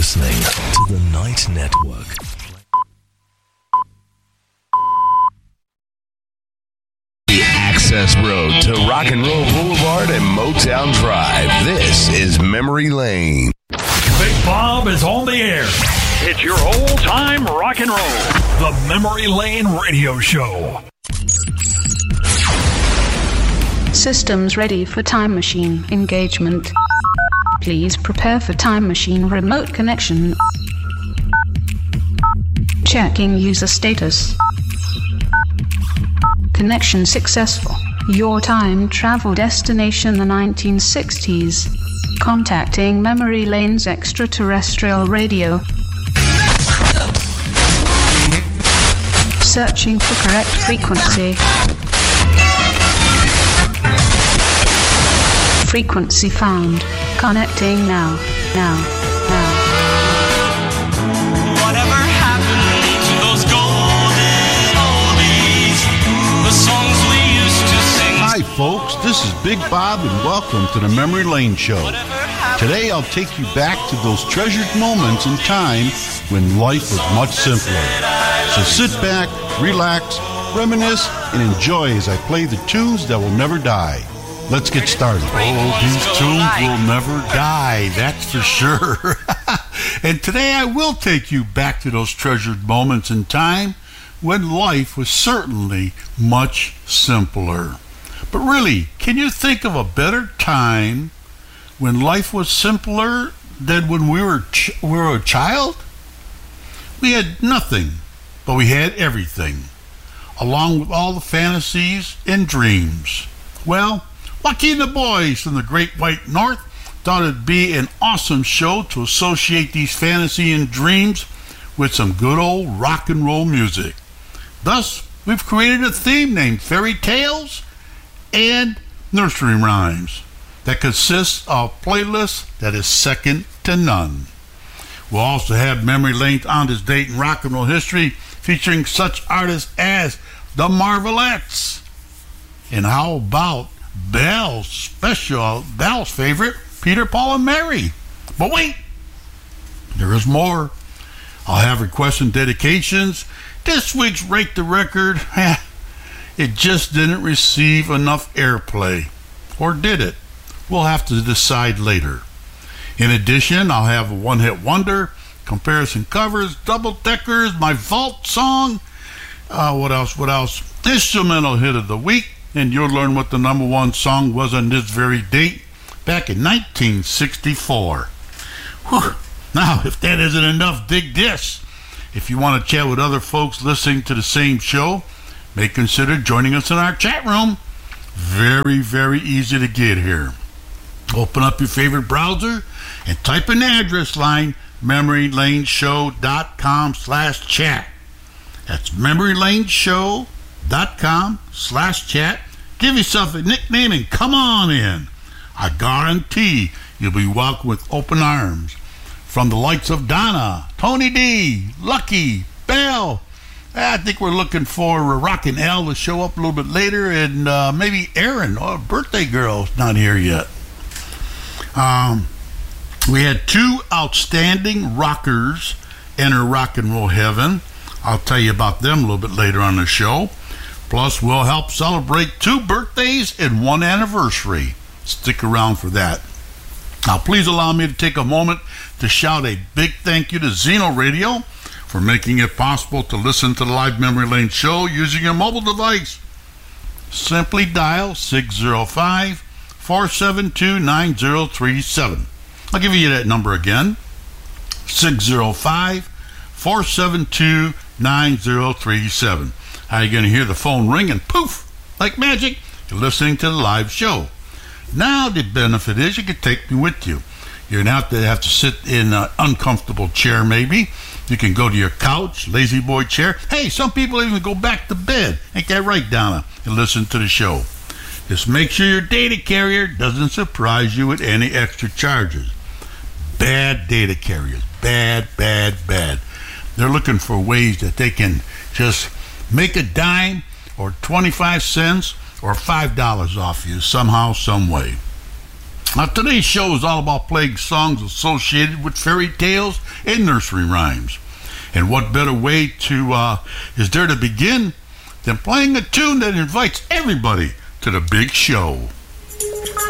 listening to the Night Network. The access road to Rock and Roll Boulevard and Motown Drive. This is Memory Lane. Big Bob is on the air. It's your old-time rock and roll. The Memory Lane Radio Show. Systems ready for time machine engagement. Please prepare for time machine remote connection. Checking user status. Connection successful. Your time travel destination the 1960s. Contacting Memory Lane's extraterrestrial radio. Searching for correct frequency. Frequency found. Connecting now. Whatever happened to those golden oldies, the songs we used to sing? Hi folks, this is Big Bob and welcome to the Memory Lane Show. Today I'll take you back to those treasured moments in time when life was much simpler. So sit back, relax, reminisce, and enjoy as I play the tunes that will never die. Let's get started. Oh, these tunes will never die, that's for sure. And today I will take you back to those treasured moments in time when life was certainly much simpler. But really, can you think of a better time when life was simpler than when we were a child? We had nothing, but we had everything, along with all the fantasies and dreams. Well, Lucky and the boys from the Great White North thought it'd be an awesome show to associate these fantasy and dreams with some good old rock and roll music. Thus, we've created a theme named Fairy Tales and Nursery Rhymes that consists of a playlist that is second to none. We'll also have Memory Lane on this date in rock and roll history featuring such artists as the Marvelettes. And how about Belle's favorite, Peter, Paul, and Mary. But wait, there is more. I'll have requests and dedications. This week's Rate the Record, it just didn't receive enough airplay. Or did it? We'll have to decide later. In addition, I'll have a one-hit wonder, comparison covers, double-deckers, my vault song. What else? Instrumental hit of the week. And you'll learn what the number one song was on this very date back in 1964. Whew. Now, if that isn't enough, dig this. If you want to chat with other folks listening to the same show, may consider joining us in our chat room. Very, very easy to get here. Open up your favorite browser and type in the address line, memorylaneshow.com/chat. That's memorylaneshow.com/chat. Give yourself a nickname and come on in. I guarantee you'll be welcomed with open arms from the likes of Donna, Tony D, Lucky, Belle. I think we're looking for Rockin' L to show up a little bit later, and maybe Aaron, our birthday girl's not here yet. We had two outstanding rockers enter rock and roll heaven. I'll tell you about them a little bit later on the show. Plus, we'll help celebrate 2 birthdays and 1 anniversary. Stick around for that. Now, please allow me to take a moment to shout a big thank you to Zeno Radio for making it possible to listen to the live Memory Lane show using your mobile device. Simply dial 605-472-9037. I'll give you that number again, 605-472-9037. How are you going to hear the phone ring and poof, like magic, you're listening to the live show. Now the benefit is you can take me with you. You're going to have to sit in an uncomfortable chair maybe. You can go to your couch, lazy boy chair. Hey, some people even go back to bed. Ain't that right, Donna? And listen to the show. Just make sure your data carrier doesn't surprise you with any extra charges. Bad data carriers. Bad. They're looking for ways that they can just make a dime or 25 cents or $5 off you somehow, some way. Now, today's show is all about playing songs associated with fairy tales and nursery rhymes. And what better way is there to begin than playing a tune that invites everybody to the big show?